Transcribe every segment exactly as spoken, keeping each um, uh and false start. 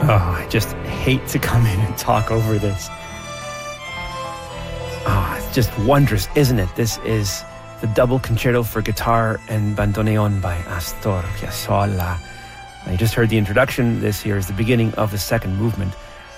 Oh, I just hate to come in and talk over this. Ah, oh, it's just wondrous, isn't it? This is the double concerto for guitar and bandoneon by Astor Piazzolla. You just heard the introduction. This here is the beginning of the second movement.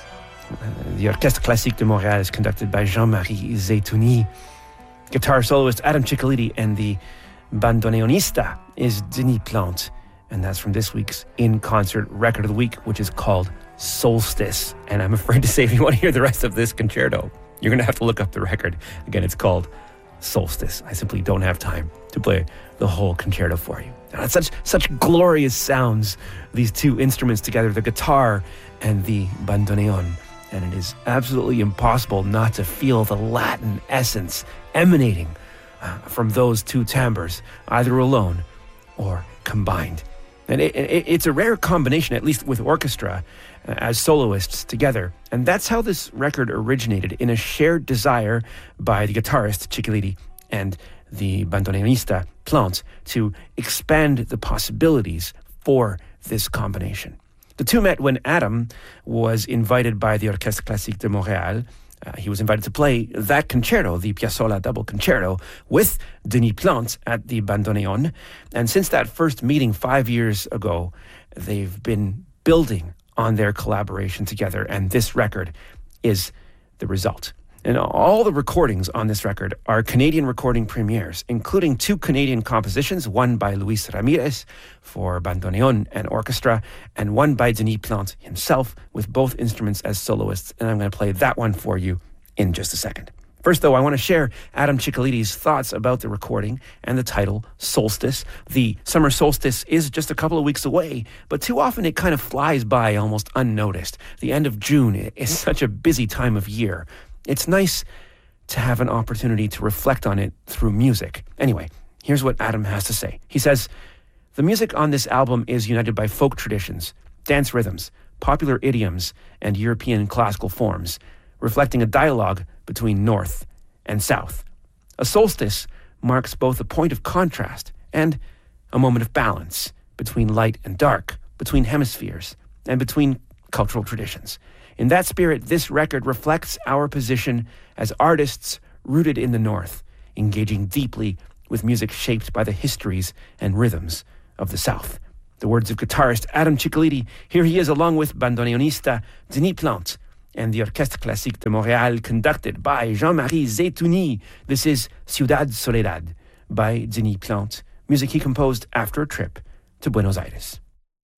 The Orchestre Classique de Montréal is conducted by Jean-Marie Zetouni. Guitar soloist Adam Ciccoliti, and the bandoneonista is Denis Plante. And that's from this week's in-concert record of the week, which is called Solstice. And I'm afraid to say, if you want to hear the rest of this concerto, you're going to have to look up the record. Again, it's called Solstice. I simply don't have time to play the whole concerto for you. Now, such such glorious sounds, these two instruments together, the guitar and the bandoneon. And it is absolutely impossible not to feel the Latin essence emanating uh, from those two timbres, either alone or combined. And it, it, it's a rare combination, at least with orchestra, uh, as soloists together. And that's how this record originated, in a shared desire by the guitarist Ciccoliti and the bandoneonista Plante to expand the possibilities for this combination. The two met when Adam was invited by the Orchestre Classique de Montréal. Uh, he was invited to play that concerto, the Piazzolla double concerto, with Denis Plante at the bandoneon. And since that first meeting five years ago, they've been building on their collaboration together, and this record is the result. And all the recordings on this record are Canadian recording premieres, including two Canadian compositions, one by Luis Ramirez for bandoneon and orchestra, and one by Denis Plante himself with both instruments as soloists. And I'm going to play that one for you in just a second. First, though, I want to share Adam Ciccoliti's thoughts about the recording and the title, Solstice. The summer solstice is just a couple of weeks away, but too often it kind of flies by almost unnoticed. The end of June is such a busy time of year. It's nice to have an opportunity to reflect on it through music. Anyway, here's what Adam has to say. He says, the music on this album is united by folk traditions, dance rhythms, popular idioms, and European classical forms, reflecting a dialogue between North and South. A solstice marks both a point of contrast and a moment of balance between light and dark, between hemispheres, and between cultural traditions. In that spirit, this record reflects our position as artists rooted in the North, engaging deeply with music shaped by the histories and rhythms of the South. The words of guitarist Adam Ciccoliti. Here he is along with bandoneonista Denis Plante and the Orchestre Classique de Montréal, conducted by Jean-Marie Zetouni. This is Ciudad Soledad by Denis Plante, music he composed after a trip to Buenos Aires.